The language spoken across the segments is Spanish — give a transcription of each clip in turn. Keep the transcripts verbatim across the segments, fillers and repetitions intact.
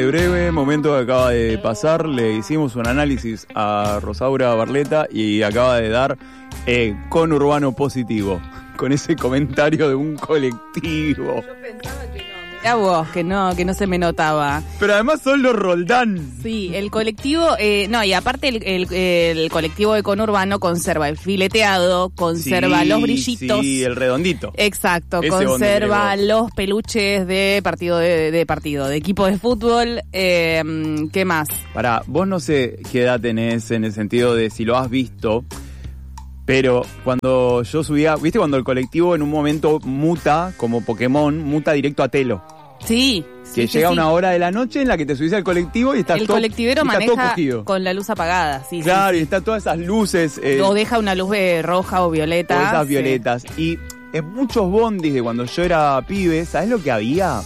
De breve momento que acaba de pasar, le hicimos un análisis a Rosaura Barleta y acaba de dar eh, conurbano positivo, con ese comentario de un colectivo. Yo pensaba que no. Mirá vos, que no, que no se me notaba. Pero además son los Roldán. Sí, el colectivo, eh, no, y aparte el, el, el colectivo de conurbano conserva el fileteado, conserva sí, los brillitos. Sí, el redondito. Exacto, Ese conserva los peluches de partido de, de partido, de equipo de fútbol. Eh, ¿Qué más? Pará, vos no sé qué edad tenés en el sentido de si lo has visto, pero cuando yo subía, ¿viste cuando el colectivo en un momento muta, como Pokémon, muta directo a Telo? Sí. Que sí, llega sí, una sí. hora de la noche en la que te subís al colectivo y estás El todo, colectivero y está maneja todo cogido. con la luz apagada, sí. Claro, sí, y sí. está todas esas luces. Eh, O deja una luz eh, roja o violeta. todas esas sí. violetas. Y en muchos bondis de cuando yo era pibe, ¿sabés lo que había?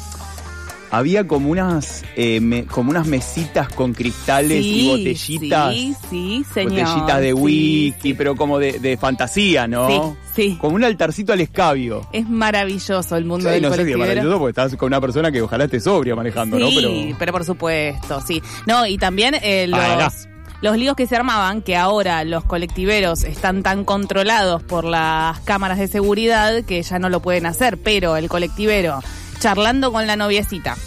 Había como unas eh, me, como unas mesitas con cristales Sí, y botellitas. Sí, sí, señor. Botellitas de sí, whisky, sí. pero como de, de fantasía, ¿no? Sí, sí. Como un altarcito al escabio. Es maravilloso el mundo Sí, del no sé si es colectivero. maravilloso porque estás con una persona que ojalá esté sobria manejando, sí, ¿no? pero... Pero por supuesto, sí. No, y también eh, los... Ah, Los líos que se armaban, que ahora los colectiveros están tan controlados por las cámaras de seguridad que ya no lo pueden hacer, pero el colectivero charlando con la noviecita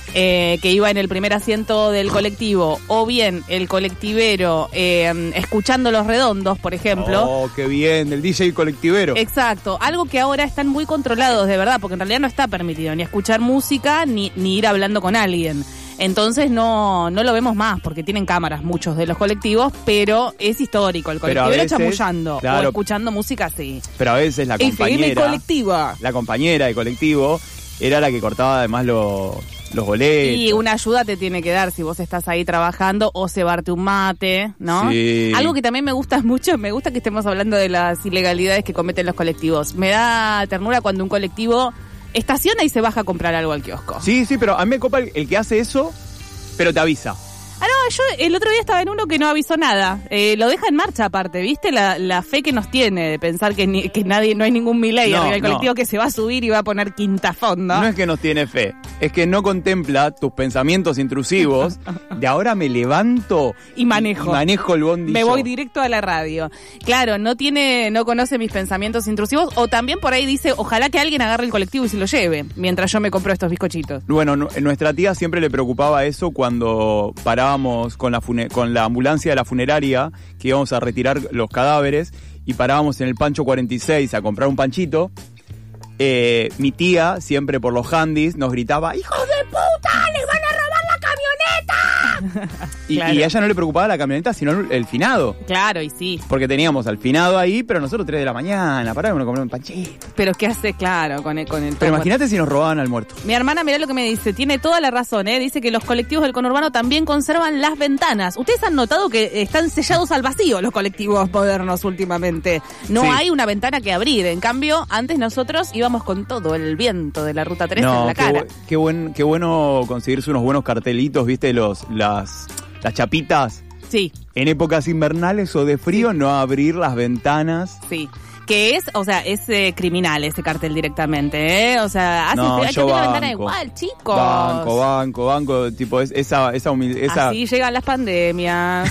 eh, que iba en el primer asiento del colectivo, o bien el colectivero eh, escuchando Los Redondos, por ejemplo. Oh, qué bien, del D J colectivero. Exacto, algo que ahora están muy controlados de verdad, porque en realidad no está permitido ni escuchar música ni, ni ir hablando con alguien. Entonces no, no lo vemos más, porque tienen cámaras muchos de los colectivos, pero es histórico, el Pero a colectivero veces, chamullando claro, o escuchando música, sí. Pero a veces la F M compañera, colectiva. la compañera de colectivo era la que cortaba además los, los boletos. Y una ayuda te tiene que dar si vos estás ahí trabajando, o cebarte un mate, ¿no? Sí. Algo que también me gusta mucho, me gusta que estemos hablando de las ilegalidades que cometen los colectivos. Me da ternura cuando un colectivo estaciona y se baja a comprar algo al kiosco. Sí, sí, pero a mí me copa el, el que hace eso, pero te avisa. Ah, no, yo el otro día estaba en uno que no avisó nada. Eh, lo deja en marcha aparte, ¿viste? La, la fe que nos tiene de pensar que, ni, que nadie, no hay ningún Milei No, arriba del no. colectivo que se va a subir y va a poner quinta fonda. No es que nos tiene fe, es que no contempla tus pensamientos intrusivos de ahora me levanto Y manejo. y manejo el bondi Me yo. voy directo a la radio. Claro, no tiene, no conoce mis pensamientos intrusivos, o también por ahí dice, ojalá que alguien agarre el colectivo y se lo lleve, mientras yo me compro estos bizcochitos. Bueno, nu- nuestra tía siempre le preocupaba eso cuando parábamos con la fune- con la ambulancia de la funeraria, que íbamos a retirar los cadáveres, y parábamos en el Pancho cuarenta y seis a comprar un panchito. Eh, mi tía, siempre por los handys, nos gritaba, ¡hijos de puta! ¡Les van a robar la camioneta! y, Claro. y a ella no le preocupaba la camioneta, sino el finado. Claro, y sí. Porque teníamos al finado ahí, pero nosotros tres de la mañana, parábamos a comprar un panchito. Pero ¿qué hace? Claro, con el, con el Pero imagínate si nos robaban al muerto. Mi hermana, mirá lo que me dice, tiene toda la razón, ¿eh? Dice que los colectivos del conurbano también conservan las ventanas. Ustedes han notado que están sellados al vacío los colectivos modernos últimamente. No Sí. hay una ventana que abrir. En cambio, antes nosotros íbamos con todo el viento de la Ruta tres en la qué, cara. bu- qué, buen, qué bueno conseguirse unos buenos cartelitos, ¿viste? Los, las, las chapitas. Sí, En épocas invernales o de frío, no abrir las ventanas. sí. Que es, o sea, es eh, criminal ese cartel directamente, ¿eh? O sea, hace No, frío, hay que yo abrir la banco. ventana igual, chicos. Banco, banco, banco. Tipo, es, esa, esa, humil- esa Así llegan las pandemias.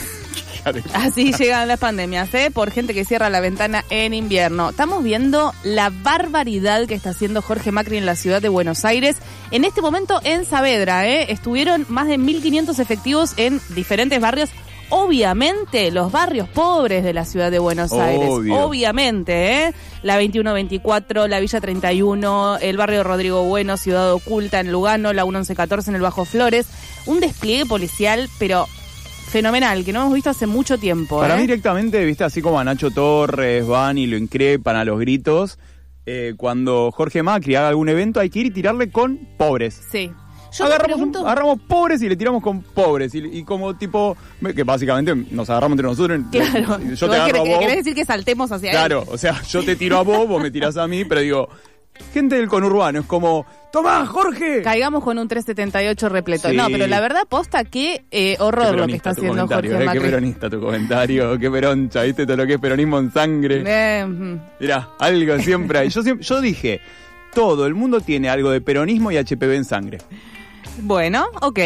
Así llegan las pandemias, ¿eh? Por gente que cierra la ventana en invierno. Estamos viendo la barbaridad que está haciendo Jorge Macri en la ciudad de Buenos Aires. En este momento en Saavedra, ¿eh? Estuvieron más de mil quinientos efectivos en diferentes barrios. Obviamente, los barrios pobres de la ciudad de Buenos Aires. Obvio. Obviamente, ¿eh? La veintiuno veinticuatro, la Villa treinta y uno, el barrio Rodrigo Bueno, Ciudad Oculta en Lugano, la once catorce en el Bajo Flores. Un despliegue policial, pero fenomenal, que no hemos visto hace mucho tiempo. Para ¿eh? mí directamente, viste, así como a Nacho Torres van y lo increpan a los gritos, eh, cuando Jorge Macri haga algún evento hay que ir y tirarle con pobres. Sí. Yo me agarramos, pregunto... un- agarramos pobres y le tiramos con pobres. Y, y como tipo, que básicamente nos agarramos entre nosotros. Claro. Yo te ¿Vos agarro a querés, vos. querés decir que saltemos hacia Claro, él? o sea, yo te tiro a vos, vos me tirás a mí, pero digo, gente del conurbano, es como, ¡tomá, Jorge! Caigamos con un trescientos setenta y ocho repleto. Sí. No, pero la verdad, posta, qué eh, horror Qué lo que está peronista tu haciendo comentario, Jorge eh, Macri. Qué peronista tu comentario, qué peroncha, ¿viste? Todo lo que es peronismo en sangre. Eh, mm. Mirá, algo siempre hay. Yo, siempre- yo dije, todo el mundo tiene algo de peronismo y H P V en sangre. Bueno, ok.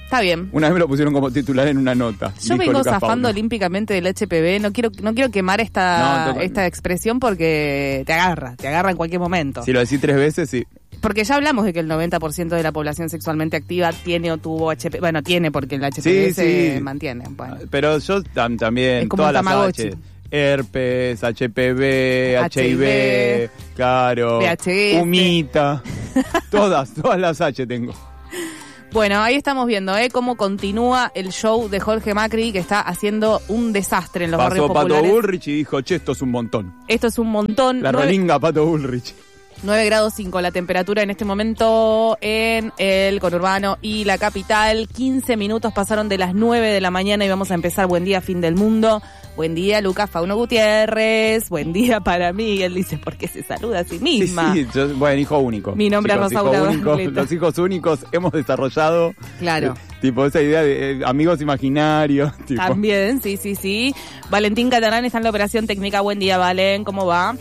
Está bien. Una vez me lo pusieron como titular en una nota. Yo vengo zafando olímpicamente del H P V. No quiero no quiero quemar esta, no, esta expresión porque te agarra, te agarra en cualquier momento. Si lo decís tres veces, sí. Porque ya hablamos de que el noventa por ciento de la población sexualmente activa tiene o tuvo H P V. Bueno, tiene porque el H P V sí, se sí. mantiene. Bueno. Pero yo tam- también, es como todas un las H. Herpes, H P V, H I V, claro, V H S. Humita. Todas, todas las H tengo. Bueno, ahí estamos viendo ¿eh? cómo continúa el show de Jorge Macri, que está haciendo un desastre en los Pasó barrios populares. Pato Bullrich y dijo, che, esto es un montón. Esto es un montón. La rolinga Pato Bullrich. nueve grados cinco la temperatura en este momento en el conurbano y la capital. quince minutos pasaron de las nueve de la mañana y vamos a empezar Buen Día, Fin del Mundo. Buen día, Lucas Fauno Gutiérrez. Buen día para mí. Él dice, ¿por qué se saluda a sí misma? Sí, sí, yo, bueno, hijo único. Mi nombre Chicos, es Rosaura único, Los hijos únicos hemos desarrollado. Claro. Eh, tipo esa idea de eh, amigos imaginarios. Tipo. También, sí, sí, sí. Valentín Catarán está en la operación técnica. Buen día, Valen. ¿Cómo va?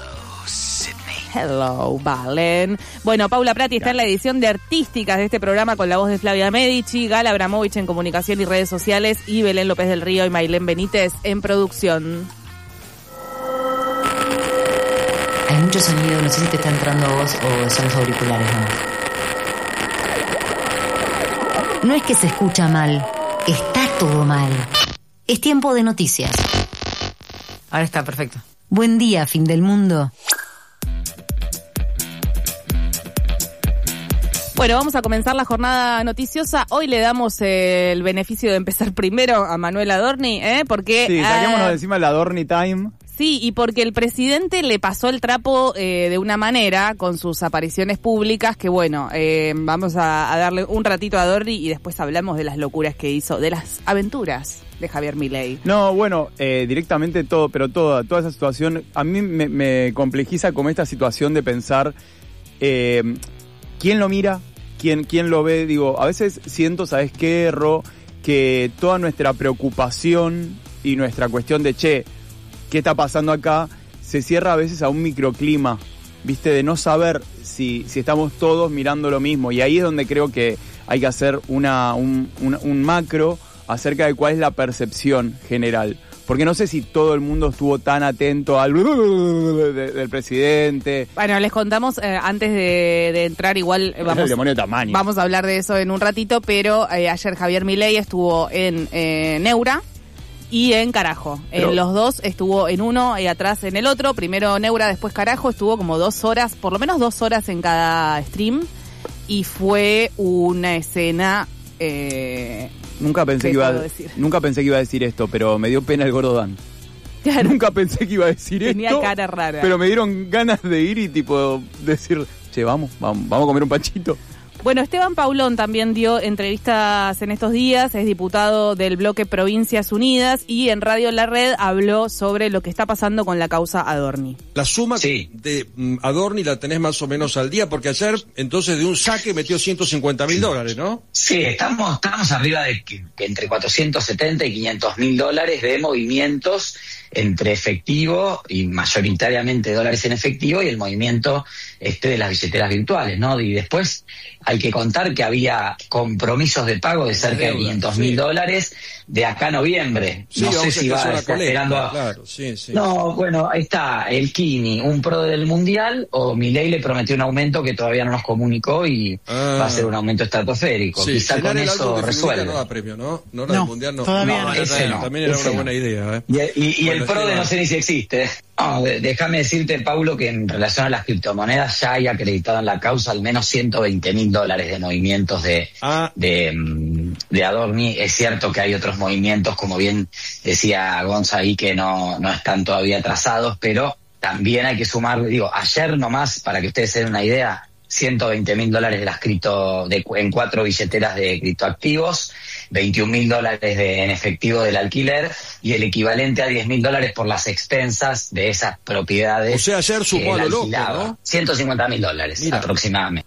Hello, Valen. Bueno, Paula Prati está en la edición de Artísticas de este programa con la voz de Flavia Medici, Gala Abramovich en comunicación y redes sociales y Belén López del Río y Mailén Benítez en producción. Hay mucho sonido, no sé si te está entrando a vos o son los auriculares nomás. No es que se escucha mal, está todo mal. Es tiempo de noticias. Ahora está, perfecto. Buen día, fin del mundo. Bueno, vamos a comenzar la jornada noticiosa. Hoy le damos eh, el beneficio de empezar primero a Manuel Adorni, ¿eh? Porque... Sí, saquémonos uh, de encima el Adorni Time. Sí, y porque el presidente le pasó el trapo eh, de una manera con sus apariciones públicas que, bueno, eh, vamos a, a darle un ratito a Adorni y después hablamos de las locuras que hizo, de las aventuras de Javier Milei. No, bueno, eh, directamente todo, pero toda, toda esa situación, a mí me, me complejiza como esta situación de pensar... Eh, ¿Quién lo mira? ¿Quién, quién lo ve? Digo, a veces siento, ¿sabes qué, Ro? Que toda nuestra preocupación y nuestra cuestión de, che, ¿qué está pasando acá? Se cierra a veces a un microclima, ¿viste? De no saber si, si estamos todos mirando lo mismo. Y ahí es donde creo que hay que hacer una, un, un, un macro acerca de cuál es la percepción general. Porque no sé si todo el mundo estuvo tan atento al de, del presidente. Bueno, les contamos eh, antes de, de entrar, igual vamos, el demonio de tamaño. Vamos a hablar de eso en un ratito, pero eh, ayer Javier Milei estuvo en eh, Neura y en Carajo. Pero, en los dos estuvo en uno y atrás en el otro. Primero Neura, después Carajo. Estuvo como dos horas, por lo menos dos horas en cada stream. Y fue una escena... Eh, Nunca pensé que iba a, nunca pensé que iba a decir esto, pero me dio pena el gordo Dan. Claro. Nunca pensé que iba a decir Tenía esto. Tenía cara rara. Pero me dieron ganas de ir y tipo decir, che, vamos, vamos, vamos a comer un panchito. Bueno, Esteban Paulón también dio entrevistas en estos días, es diputado del bloque Provincias Unidas y en Radio La Red habló sobre lo que está pasando con la causa Adorni. La suma sí. de um, Adorni la tenés más o menos al día, porque ayer entonces de un saque metió ciento cincuenta mil dólares, ¿no? Sí, estamos, estamos arriba de que, que entre cuatrocientos setenta y quinientos mil dólares de movimientos entre efectivo y mayoritariamente dólares en efectivo y el movimiento este de las billeteras virtuales, ¿no? Y después hay que contar que había compromisos de pago de cerca de quinientos mil dólares de acá a noviembre. Sí, no sé si va a estar esperando a... Claro, sí, sí. No, bueno, ahí está el Kini, un pro del Mundial, o Milei le prometió un aumento que todavía no nos comunicó y ah. va a ser un aumento estratosférico. Sí, quizá con eso resuelve. No da premio, ¿no? No, la no del Mundial no. Todavía no, no. Ese no. También era ese una buena no. idea, ¿eh? Y, y, y bueno, el pro de va. no sé ni si existe. No, de, déjame decirte, Paulo, que en relación a las criptomonedas ya hay acreditado en la causa al menos ciento veinte mil dólares de movimientos de, ah. de, de Adorni. Es cierto que hay otros movimientos, como bien decía Gonza ahí, que no, no están todavía trazados, pero también hay que sumar, digo, ayer nomás, para que ustedes se den una idea, ciento veinte mil dólares de las cripto, de, en cuatro billeteras de criptoactivos, veintiún mil dólares de, en efectivo del alquiler y el equivalente a diez mil dólares por las expensas de esas propiedades. O sea, ayer sumó a lo loco, ¿no? ciento cincuenta mil dólares Mira. aproximadamente.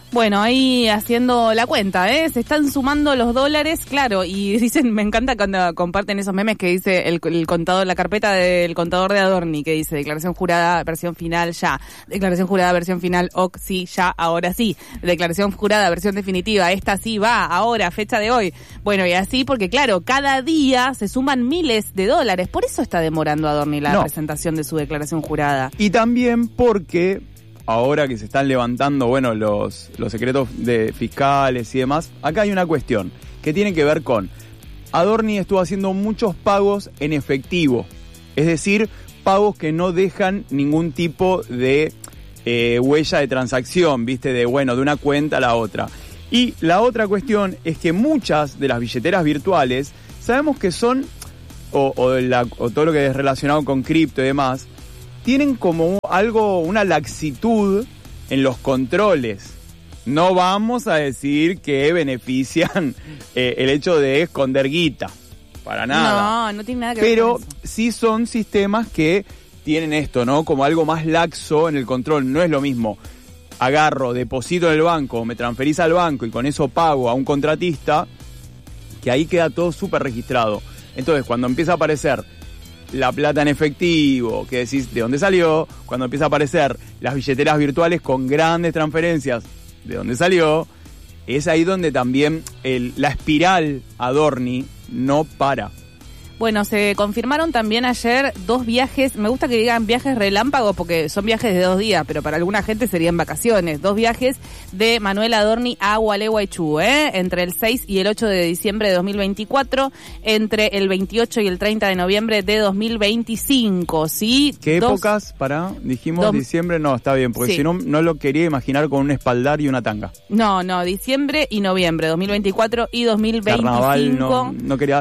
Bueno, ahí haciendo la cuenta, ¿eh? Se están sumando los dólares, claro, y dicen, me encanta cuando comparten esos memes que dice el, el contador, la carpeta del contador de Adorni, que dice declaración jurada, versión final, ya. Declaración jurada, versión final, ok, sí, ya, ahora sí. Declaración jurada, versión definitiva, esta sí va, ahora, fecha de hoy. Bueno, y así, porque claro, cada día se suman miles de dólares, por eso está demorando Adorni la no. presentación de su declaración jurada. Y también porque ahora que se están levantando, bueno, los, los secretos de fiscales y demás, acá hay una cuestión que tiene que ver con Adorni estuvo haciendo muchos pagos en efectivo, es decir, pagos que no dejan ningún tipo de eh, huella de transacción, viste, de bueno, de una cuenta a la otra. Y la otra cuestión es que muchas de las billeteras virtuales sabemos que son, o, o, de la, o todo lo que es relacionado con cripto y demás, tienen como algo, una laxitud en los controles. No vamos a decir que benefician eh, el hecho de esconder guita, para nada. No, no tiene nada que ver Pero con eso. sí son sistemas que tienen esto, ¿no? Como algo más laxo en el control. No es lo mismo, agarro, deposito en el banco, me transferís al banco y con eso pago a un contratista, que ahí queda todo súper registrado. Entonces, cuando empieza a aparecer la plata en efectivo, que decís de dónde salió, cuando empieza a aparecer las billeteras virtuales con grandes transferencias, de dónde salió, es ahí donde también el, la espiral Adorni no para. Bueno, se confirmaron también ayer dos viajes, me gusta que digan viajes relámpagos porque son viajes de dos días, pero para alguna gente serían vacaciones. Dos viajes de Manuel Adorni a Gualeguaychú, ¿eh? Entre el seis y el ocho de diciembre de dos mil veinticuatro, entre el veintiocho y el treinta de noviembre de dos mil veinticinco, ¿sí? ¿Qué dos, épocas para? Dijimos dos, diciembre, no, está bien, porque sí. si no, no lo quería imaginar con un espaldar y una tanga. No, no, diciembre y noviembre, dos mil veinticuatro y dos mil veinticinco. Carnaval, no, no quería...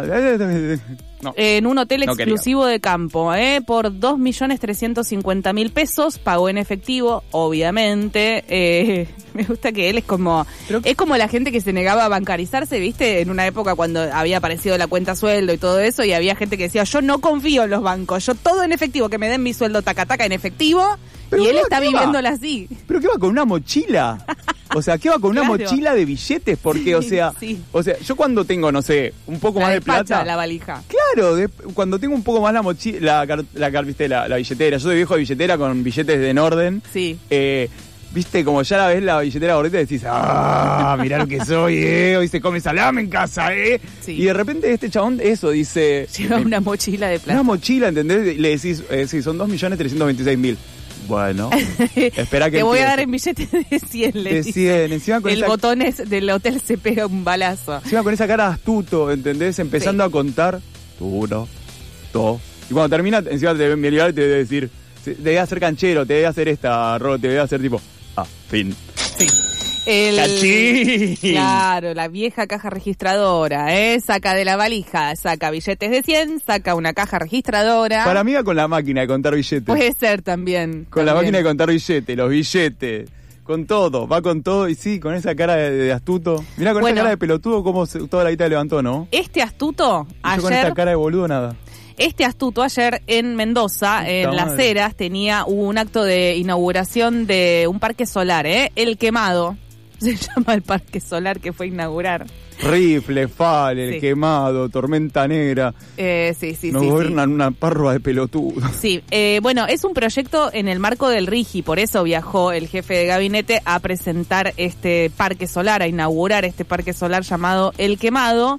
No. En un hotel No exclusivo de campo, ¿eh? Por dos millones trescientos cincuenta mil pesos, pagó en efectivo, obviamente. Eh, me gusta que él es como, Pero, es como la gente que se negaba a bancarizarse, ¿viste? En una época cuando había aparecido la cuenta sueldo y todo eso, y había gente que decía, yo no confío en los bancos, yo todo en efectivo, que me den mi sueldo taca taca en efectivo, y él está viviéndola así. ¿Pero qué va con una mochila? O sea, ¿qué va con una Claro. mochila de billetes? Porque, Sí, o sea, sí. o sea, yo cuando tengo, no sé, un poco La más de despacha, plata... la valija. Claro, de- cuando tengo un poco más la mochila, la, car- la, car- viste, la, la billetera, yo soy viejo de billetera con billetes de en orden. Sí. Eh, viste, como ya la ves la billetera gordita y decís, ah, mirá lo que soy, eh, hoy se come salame en casa, eh. Sí. Y de repente este chabón, eso, dice... Lleva una mochila de plata. Una mochila, ¿entendés? Y le decís, eh, sí, son dos millones trescientos veintiséis mil. Bueno, espera que Te voy a empiece. dar en billetes de cien, le De dice. cien, encima con El esa- botón es del hotel se pega un balazo. Encima con esa cara de astuto, ¿entendés? Empezando Sí. a contar, uno, dos. Y cuando termina, encima te debe mirar y te debe decir, te debe hacer canchero, te debe hacer esta, Ro, te debe hacer tipo, ah, fin. Sí. El, ¡Cachín! Claro, la vieja caja registradora, ¿eh? Saca de la valija, saca billetes de cien, saca una caja registradora. Para mí va con la máquina de contar billetes. Puede ser también. con la también. máquina de contar billetes, los billetes, con todo, va con todo y sí, con esa cara de, de astuto. Mirá con Bueno. esa cara de pelotudo cómo se- toda la guita levantó, ¿no? Este astuto, Y yo con ayer... esta cara de boludo nada. Este astuto ayer en Mendoza, en Puta Las madre. Heras, tenía un acto de inauguración de un parque solar, ¿eh? El Quemado. Se llama el parque solar que fue a inaugurar. Rifle, fale, el Sí. quemado, tormenta negra. Eh, sí, sí, Nos sí. sí. gobiernan una parva de pelotudos. Sí, eh, bueno, es un proyecto en el marco del RIGI, por eso viajó el jefe de gabinete a presentar este parque solar, a inaugurar este parque solar llamado El Quemado.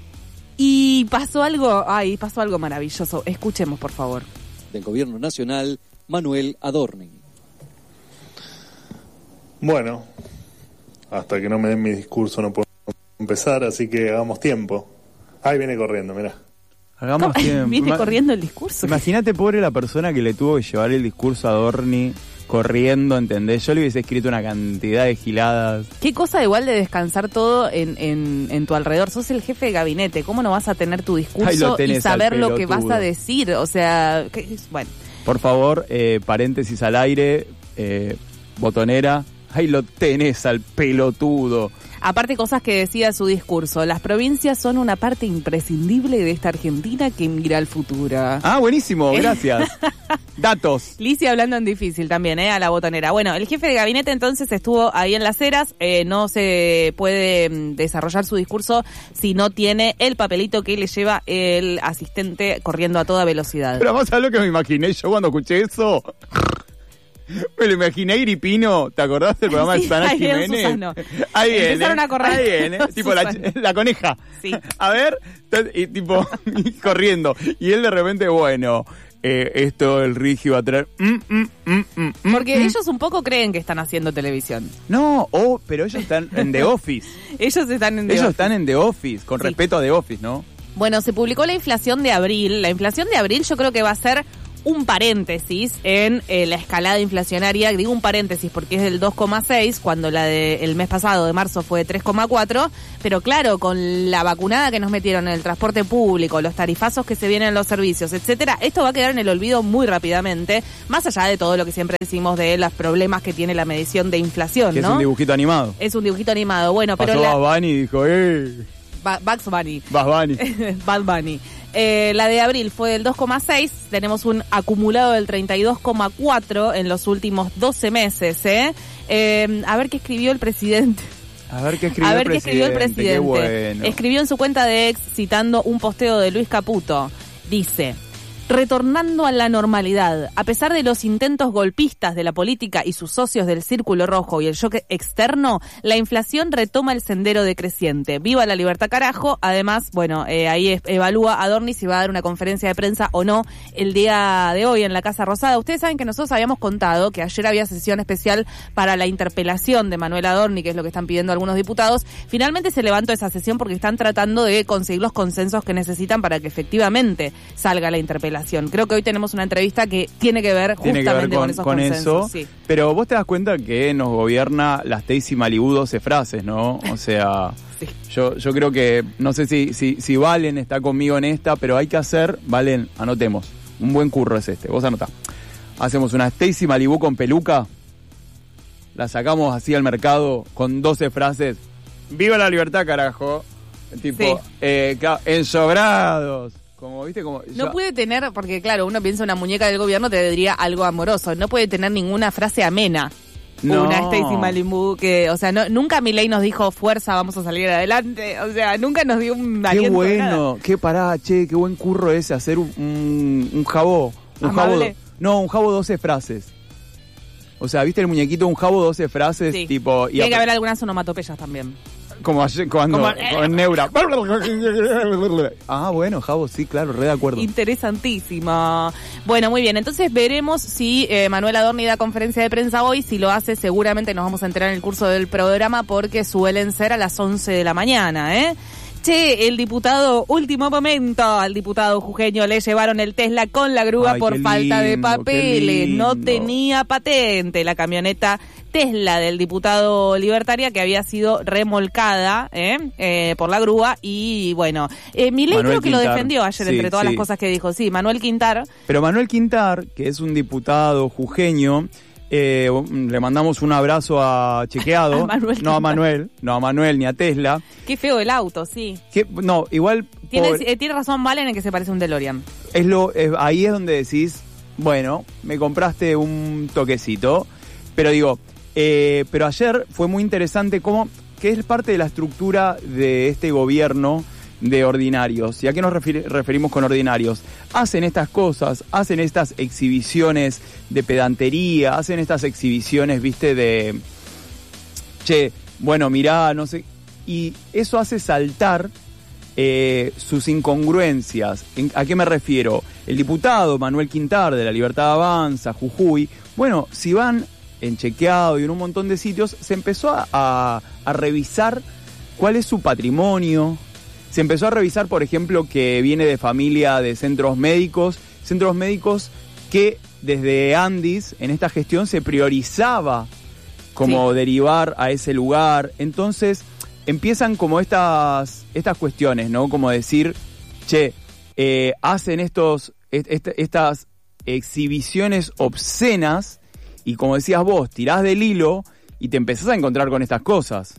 Y pasó algo, ay, pasó algo maravilloso. Escuchemos, por favor. Del Gobierno Nacional, Manuel Adorni. Bueno, hasta que no me den mi discurso no puedo empezar, así que hagamos tiempo. Ahí viene corriendo, mirá. Hagamos tiempo. Viene Ima- corriendo el discurso. Imagínate, pobre la persona que le tuvo que llevar el discurso a Adorni corriendo, ¿entendés? Yo le hubiese escrito una cantidad de giladas. Qué cosa igual de descansar todo en, en, en tu alrededor. Sos el jefe de gabinete. ¿Cómo no vas a tener tu Ahí discurso lo tenés y saber al lo que vas pelotudo. a decir? O sea, ¿qué es? Bueno. Por favor, eh, paréntesis al aire, eh, botonera. Ahí lo tenés al pelotudo. Aparte, cosas que decía su discurso. Las provincias son una parte imprescindible de esta Argentina que mira al futuro. Ah, buenísimo, gracias. Datos. Licia hablando en difícil también, ¿eh? A la botonera. Bueno, el jefe de gabinete entonces estuvo ahí en Las Heras. Eh, no se puede mm, desarrollar su discurso si no tiene el papelito que le lleva el asistente corriendo a toda velocidad. Pero vamos a ver lo que me imaginé yo cuando escuché eso. Me lo imaginé Iripino, ¿te acordás del programa Sí, de Susana ahí viene Jiménez? Susano. Ahí viene. Empezaron a correr. Ahí viene, tipo la, la coneja. Sí. A ver, y tipo, y corriendo. Y él de repente, bueno, eh, esto el Rigi va a traer... Mm, mm, mm, mm, Porque mm. ellos un poco creen que están haciendo televisión. No, oh, pero ellos están en The Office. Ellos están en The Ellos Office. están en The Office, con Sí. respeto a The Office, ¿no? Bueno, se publicó la inflación de abril. La inflación de abril yo creo que va a ser un paréntesis en eh, la escalada inflacionaria. Digo un paréntesis porque es del dos coma seis, cuando la del mes pasado, de marzo, fue de tres coma cuatro. Pero claro, con la vacunada que nos metieron en el transporte público, los tarifazos que se vienen en los servicios, etcétera, esto va a quedar en el olvido muy rápidamente, más allá de todo lo que siempre decimos de los problemas que tiene la medición de inflación, Que ¿no? es un dibujito animado. Es un dibujito animado. Bueno, pero Pasó la... Bad Bunny y dijo, ¡eh! Ba- Bugs Bunny. Bad Bunny. Bad Bunny. Eh, la de abril fue del dos coma seis, tenemos un acumulado del treinta y dos coma cuatro en los últimos doce meses. ¿eh? Eh, a ver qué escribió el presidente. A ver qué escribió A el ver qué escribió el presidente. presidente. Qué bueno. Escribió en su cuenta de ex, citando un posteo de Luis Caputo. Dice: retornando a la normalidad, a pesar de los intentos golpistas de la política y sus socios del Círculo Rojo y el choque externo, la inflación retoma el sendero decreciente. Viva la libertad, carajo. Además, bueno, eh, ahí es, evalúa Adorni si va a dar una conferencia de prensa o no el día de hoy en la Casa Rosada. Ustedes saben que nosotros habíamos contado que ayer había sesión especial para la interpelación de Manuel Adorni, que es lo que están pidiendo algunos diputados. Finalmente se levantó esa sesión porque están tratando de conseguir los consensos que necesitan para que efectivamente salga la interpelación. Creo que hoy tenemos una entrevista que tiene que ver Tiene justamente que ver con, con esos con consensos. eso. Sí. Pero vos te das cuenta que nos gobierna la Stacy Malibu doce frases, ¿no? O sea, Sí. yo yo creo que, no sé si, si, si Valen está conmigo en esta, pero hay que hacer, Valen, anotemos. Un buen curro es este, vos anotá. Hacemos una Stacy Malibu con peluca, la sacamos así al mercado con doce frases. ¡Viva la libertad, carajo! Tipo, Sí. eh, claro, ensobrados. Como, ¿viste? Como, No ya- puede tener, porque claro, uno piensa una muñeca del gobierno, te diría algo amoroso. No puede tener ninguna frase amena. No. Una Stacy Malibu que, o sea, no, nunca Milei nos dijo fuerza, vamos a salir adelante. O sea, nunca nos dio un Qué aliento de nada. bueno, qué pará, che, qué buen curro ese, hacer un, un, un jabó. Un Amable. jabó, no, un jabó doce frases. O sea, ¿viste el muñequito? Un jabó doce frases, Sí. tipo... Y Tiene que ap- haber algunas onomatopeyas también. Como ayer, cuando, Como- con Neura. Ah, bueno, jabó, sí, claro, re de acuerdo. Interesantísimo. Bueno, muy bien. Entonces veremos si eh, Manuel Adorni da conferencia de prensa hoy. Si lo hace, seguramente nos vamos a enterar en el curso del programa porque suelen ser a las once de la mañana, ¿eh? Che, el diputado, último momento, al diputado jujeño le llevaron el Tesla con la grúa Ay, por qué falta de lindo, qué papeles. No lindo. tenía patente la camioneta Tesla del diputado libertaria que había sido remolcada ¿eh? Eh, por la grúa y bueno, eh, Milei Manuel creo que lo Quintar. defendió ayer Sí, entre todas sí. las cosas que dijo. Sí, Manuel Quintar. Pero Manuel Quintar, que es un diputado jujeño, eh, le mandamos un abrazo a Chequeado. A Manuel no a Quintar. Manuel, no a Manuel ni a Tesla. Qué feo el auto, sí. Que, no, igual... Tiene, pobre- eh, tiene razón Valen en que se parece a un DeLorean. es lo es- ahí es donde decís, bueno, me compraste un toquecito, pero digo, eh, pero ayer fue muy interesante cómo, que es parte de la estructura de este gobierno de ordinarios. ¿Y a qué nos referi- referimos con ordinarios? Hacen estas cosas, hacen estas exhibiciones de pedantería, hacen estas exhibiciones, viste, de, che, bueno, mirá, no sé, y eso hace saltar Eh, sus incongruencias. ¿En- ¿A qué me refiero? El diputado Manuel Quintar de la Libertad Avanza, Jujuy, bueno, si van en Chequeado y en un montón de sitios, se empezó a, a, a revisar cuál es su patrimonio, se empezó a revisar, por ejemplo, que viene de familia de centros médicos, centros médicos que desde Andis, en esta gestión, se priorizaba como Sí. derivar a ese lugar. Entonces empiezan como estas, estas cuestiones, ¿no? Como decir, che, eh, hacen estos, est- est- estas exhibiciones obscenas y como decías vos, tirás del hilo y te empezás a encontrar con estas cosas.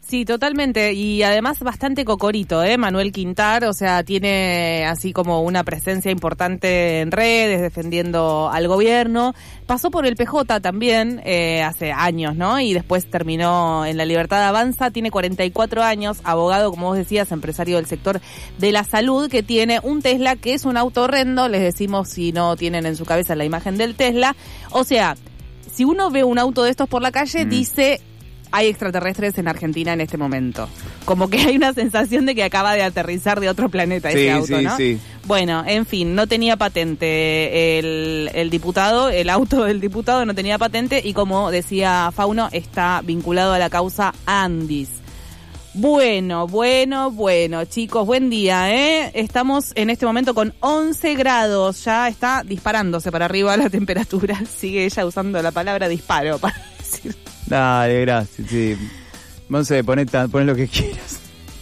Sí, totalmente, y además bastante cocorito, ¿eh? Manuel Quintar, o sea, tiene así como una presencia importante en redes, defendiendo al gobierno. Pasó por el P J también, eh, hace años, ¿no? Y después terminó en La Libertad Avanza, tiene cuarenta y cuatro años, abogado, como vos decías, empresario del sector de la salud, que tiene un Tesla, que es un auto horrendo, les decimos si no tienen en su cabeza la imagen del Tesla. O sea, si uno ve un auto de estos por la calle, mm. dice... hay extraterrestres en Argentina en este momento. Como que hay una sensación de que acaba de aterrizar de otro planeta ese sí, auto, sí, ¿no? Sí. Bueno, en fin, no tenía patente el, el diputado, el auto del diputado no tenía patente y como decía Fauno, está vinculado a la causa Andis. Bueno, bueno, bueno, chicos, buen día, ¿eh? Estamos en este momento con once grados, ya está disparándose para arriba la temperatura. Sigue ella usando la palabra disparo para decir... Dale, gracias, sí. No sé, poné, poné lo que quieras.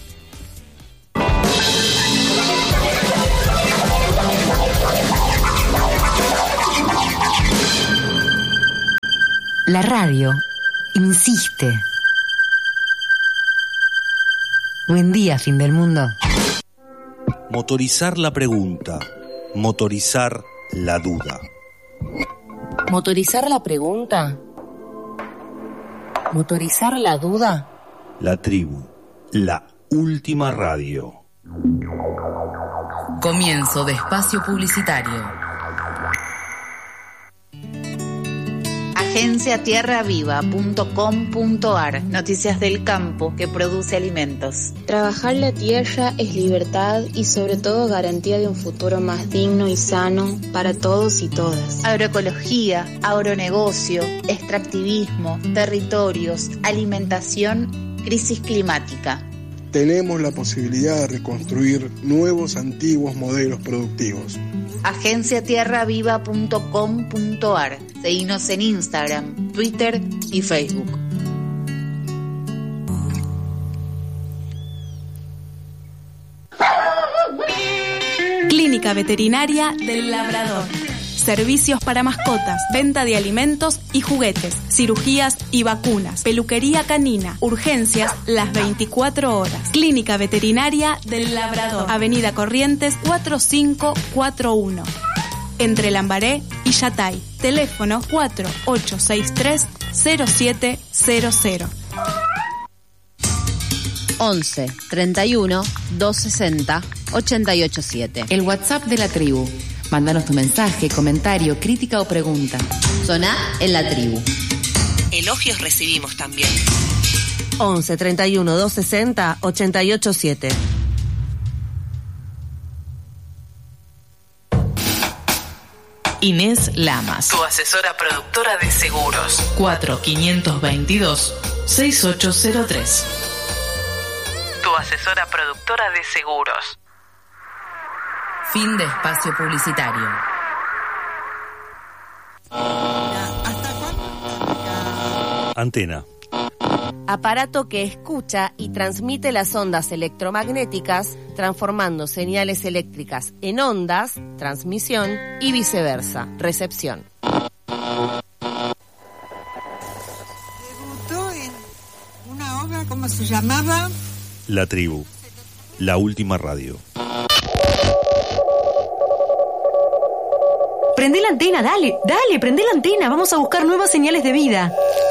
La radio insiste. Buen día, fin del mundo. Motorizar la pregunta, motorizar la duda. ¿Motorizar la pregunta? ¿Motorizar la duda? La tribu, la última radio. Comienzo de espacio publicitario. agencia tierra viva punto com punto ar. Noticias del campo que produce alimentos. Trabajar la tierra es libertad y sobre todo garantía de un futuro más digno y sano para todos y todas. Agroecología, agronegocio, extractivismo, territorios, alimentación, crisis climática. Tenemos la posibilidad de reconstruir nuevos antiguos modelos productivos. agencia tierra viva punto com punto ar. Seguinos en Instagram, Twitter y Facebook. Clínica Veterinaria del Labrador. Servicios para mascotas, venta de alimentos y juguetes, cirugías y vacunas, peluquería canina, urgencias las veinticuatro horas. Clínica Veterinaria del Labrador, Avenida Corrientes cuatro cinco cuatro uno, entre Lambaré y Yatay. Teléfono cuatro ocho seis tres cero siete cero cero. once treinta y uno doscientos sesenta ochenta y ocho siete. El WhatsApp de la tribu. Mándanos tu mensaje, comentario, crítica o pregunta. Soná en la tribu. Elogios recibimos también. once treinta y uno doscientos sesenta ochenta y ocho siete. Inés Lamas, tu asesora productora de seguros. cuatro cinco dos dos seis ocho cero tres. Tu asesora productora de seguros. Fin de espacio publicitario. Antena. Aparato que escucha y transmite las ondas electromagnéticas, transformando señales eléctricas en ondas, transmisión, y viceversa, recepción. Debutó en una obra, ¿cómo se llamaba? La tribu, la última radio. Prendé la antena, dale, dale, prendé la antena, vamos a buscar nuevas señales de vida.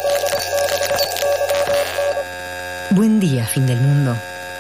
Buen día, fin del mundo.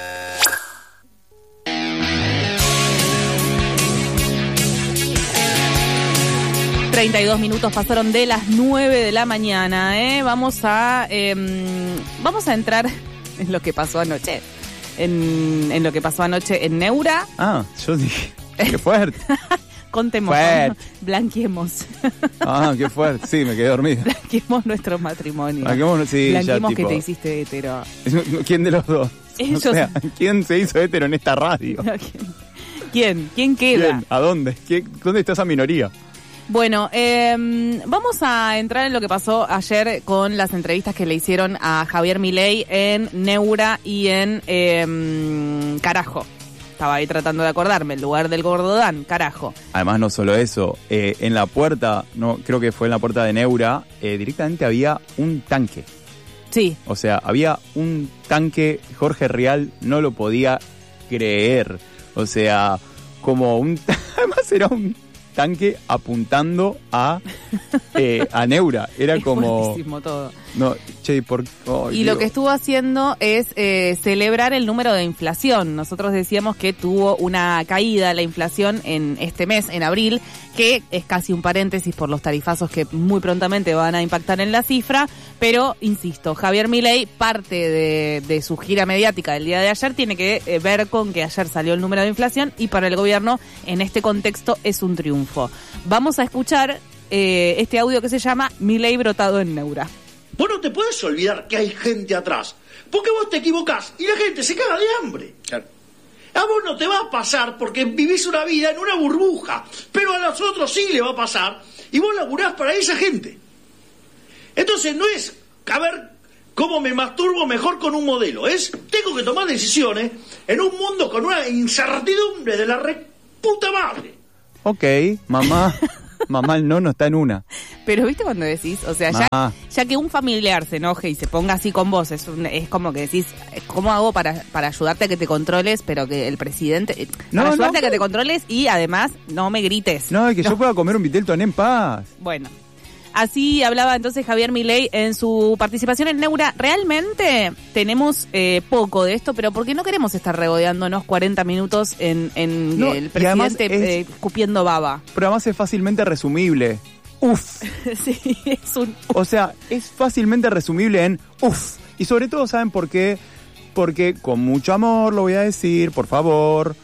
treinta y dos minutos pasaron de las nueve de la mañana, ¿eh? Vamos a, eh, vamos a entrar en lo que pasó anoche. En, en lo que pasó anoche en Neura. Ah, yo dije, qué fuerte. Contemos, fuerte. Blanqueemos. Ah, qué fuerte. Sí, me quedé dormido. Blanqueemos nuestro matrimonio. Blanquemos, sí, Blanquemos ya, que tipo, te hiciste hetero. ¿Quién de los dos? Ellos... O sea, ¿quién se hizo hetero en esta radio? ¿Quién? ¿Quién? ¿Quién queda? ¿Quién? ¿A dónde? ¿Quién? ¿Dónde está esa minoría? Bueno, eh, vamos a entrar en lo que pasó ayer con las entrevistas que le hicieron a Javier Milei en Neura y en eh, Carajo. Estaba ahí tratando de acordarme, el lugar del Gordodán, Carajo. Además, no solo eso, eh, en la puerta, no creo que fue en la puerta de Neura, eh, directamente había un tanque. Sí. O sea, había un tanque, Jorge Rial no lo podía creer. O sea, como un... Además era un tanque apuntando a, eh, a Neura. Era es como... buenísimo todo. No, che, por... oh, y Dios. lo que estuvo haciendo es eh, celebrar el número de inflación. Nosotros decíamos que tuvo una caída la inflación en este mes, en abril, que es casi un paréntesis por los tarifazos que muy prontamente van a impactar en la cifra, pero, insisto, Javier Milei, parte de, de su gira mediática del día de ayer, tiene que eh, ver con que ayer salió el número de inflación y para el gobierno, en este contexto, es un triunfo. Vamos a escuchar eh, este audio que se llama Milei brotado en Neura. Vos no te puedes olvidar que hay gente atrás, porque vos te equivocás y la gente se caga de hambre. Claro. A vos no te va a pasar porque vivís una vida en una burbuja, pero a los otros sí le va a pasar y vos laburás para esa gente. Entonces no es a ver cómo me masturbo mejor con un modelo, es tengo que tomar decisiones en un mundo con una incertidumbre de la reputa madre. Ok, mamá. Mamá, el no no está en una. Pero viste cuando decís, o sea, ya, Ah. ya que un familiar se enoje y se ponga así con vos, es, un, es como que decís, ¿cómo hago para, para ayudarte a que te controles? Pero que el presidente, eh, No, para ayudarte no, a que no. te controles y además no me grites. No, es que yo pueda comer un vitel toné en paz. Bueno, así hablaba entonces Javier Milei en su participación en Neura. Realmente tenemos eh, poco de esto, pero porque no queremos estar regodeándonos cuarenta minutos en, en No, el y además presidente es- eh, escupiendo baba. Pero además es fácilmente resumible. Uf. Sí, es un... O sea, es fácilmente resumible en uf. Y sobre todo, ¿saben por qué? Porque con mucho amor lo voy a decir, por favor.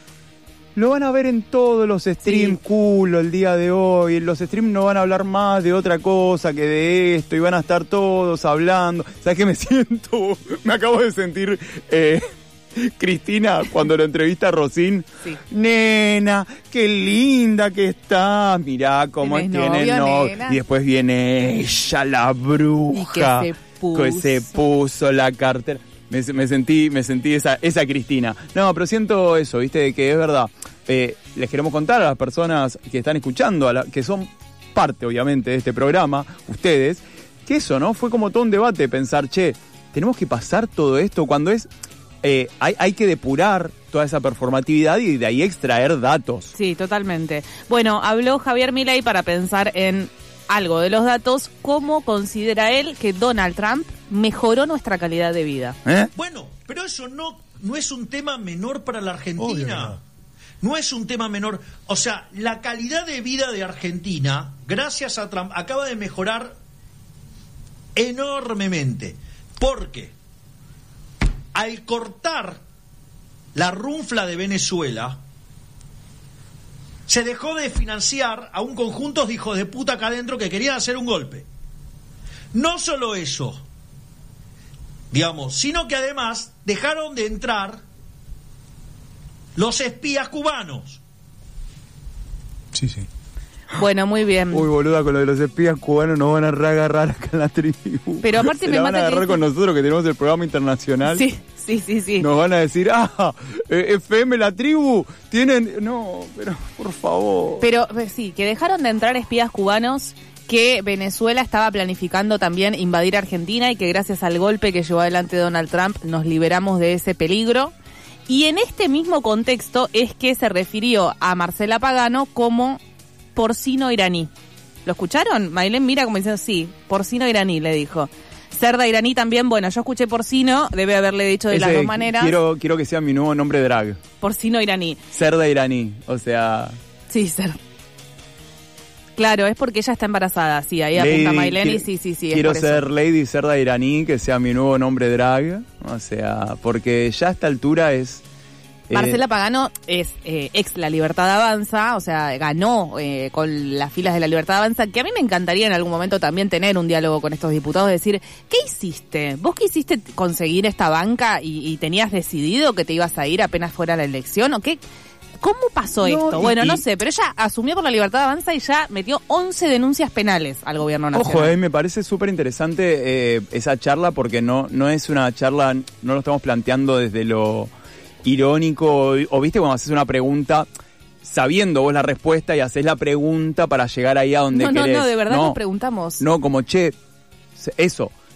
Lo van a ver en todos los streams, Sí. culo, el día de hoy. Los streams no van a hablar más de otra cosa que de esto. Y van a estar todos hablando. ¿Sabes qué me siento? Me acabo de sentir... Eh, Cristina, cuando lo entrevista a Rosín, Sí. nena, qué linda que está, mirá cómo ¿Tenés tiene novio, novio. nena? Y después viene ella, la bruja, Y que se puso. que se puso la cartera. Me, me sentí, me sentí esa, esa Cristina. No, pero siento eso, viste, de que es verdad. Eh, les queremos contar a las personas que están escuchando, a la, que son parte, obviamente, de este programa, ustedes, que eso, ¿no? Fue como todo un debate, pensar, che, tenemos que pasar todo esto cuando es... Eh, hay, hay que depurar toda esa performatividad y de ahí extraer datos. Sí, totalmente. Bueno, habló Javier Milei para pensar en algo de los datos, cómo considera él que Donald Trump mejoró nuestra calidad de vida. ¿Eh? Bueno, pero eso no, no es un tema menor para la Argentina. No es un tema menor. O sea, la calidad de vida de Argentina, gracias a Trump, acaba de mejorar enormemente. Porque al cortar la runfla de Venezuela, se dejó de financiar a un conjunto de hijos de puta acá adentro que querían hacer un golpe. No solo eso, digamos, sino que además dejaron de entrar los espías cubanos. Sí, sí. Bueno, muy bien. Uy, boluda, con lo de los espías cubanos nos van a reagarrar acá en la tribu. Pero aparte Se me la van a mata que agarrar dice- con nosotros que tenemos el programa internacional. Sí, sí, sí, sí. Nos van a decir, ah, eh, F M la tribu, tienen... No, pero por favor. Pero eh, sí, que dejaron de entrar espías cubanos, que Venezuela estaba planificando también invadir Argentina y que gracias al golpe que llevó adelante Donald Trump nos liberamos de ese peligro. Y en este mismo contexto es que se refirió a Marcela Pagano como porcino iraní. ¿Lo escucharon? Maylén mira como diciendo, sí, porcino iraní, le dijo. Cerda iraní también, bueno, yo escuché porcino, debe haberle dicho de Ese, las dos maneras. Quiero, quiero que sea mi nuevo nombre drag. Porcino iraní. Cerda iraní, o sea... Sí, cerda. Claro, es porque ella está embarazada, sí, ahí Lady, apunta Maylene y qui- sí, sí, sí. es Quiero por eso. ser Lady Cerda iraní, que sea mi nuevo nombre drag. O sea, porque ya a esta altura es... eh, Marcela Pagano es eh, ex La Libertad Avanza, o sea, ganó eh, con las filas de La Libertad Avanza, que a mí me encantaría en algún momento también tener un diálogo con estos diputados, decir, ¿qué hiciste? ¿Vos quisiste conseguir esta banca y, y tenías decidido que te ibas a ir apenas fuera la elección? ¿O qué? ¿Cómo pasó No, esto? y- Bueno, no y- sé, pero ella asumió por La Libertad Avanza y ya metió once denuncias penales al gobierno nacional. Ojo, eh, me parece súper interesante eh, esa charla porque no, no es una charla, no lo estamos planteando desde lo irónico, o, o viste cuando haces una pregunta sabiendo vos la respuesta y haces la pregunta para llegar ahí a donde no, no, querés. no, de verdad nos preguntamos. No, como, che, eso,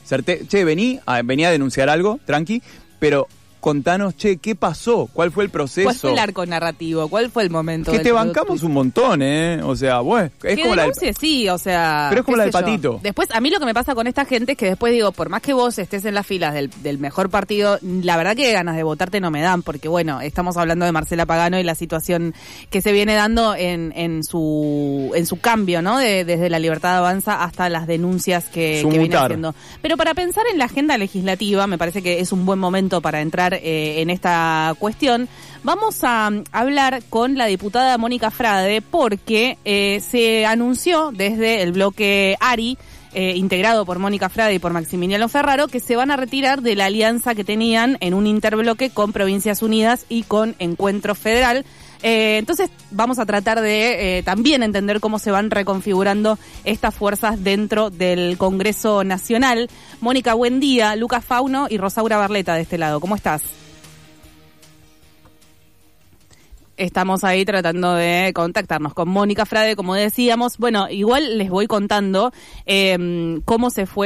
Certe- che, vení, a, vení a denunciar algo, tranqui, pero contanos, che, ¿qué pasó? ¿Cuál fue el proceso? ¿Cuál fue el arco narrativo? ¿Cuál fue el momento? Que del te producto? bancamos un montón, ¿eh? O sea, bueno, es que como la del... denuncie, sí, o sea... Pero es como qué la del sé yo. patito. Después, a mí lo que me pasa con esta gente es que después digo, por más que vos estés en las filas del, del mejor partido, la verdad que ganas de votarte no me dan, porque bueno, estamos hablando de Marcela Pagano y la situación que se viene dando en, en su en su cambio, ¿no? De, desde la Libertad Avanza hasta las denuncias que, que viene haciendo. Pero para pensar en la agenda legislativa, me parece que es un buen momento para entrar eh, en esta cuestión. Vamos a hablar con la diputada Mónica Frade porque eh, se anunció desde el bloque ARI, eh, integrado por Mónica Frade y por Maximiliano Ferraro, que se van a retirar de la alianza que tenían en un interbloque con Provincias Unidas y con Encuentro Federal. Eh, entonces vamos a tratar de eh, también entender cómo se van reconfigurando estas fuerzas dentro del Congreso Nacional. Mónica, buen día. Lucas Fauno y Rosaura Barleta de este lado. ¿Cómo estás? Estamos ahí tratando de contactarnos con Mónica Frade, como decíamos. Bueno, igual les voy contando eh, cómo se fue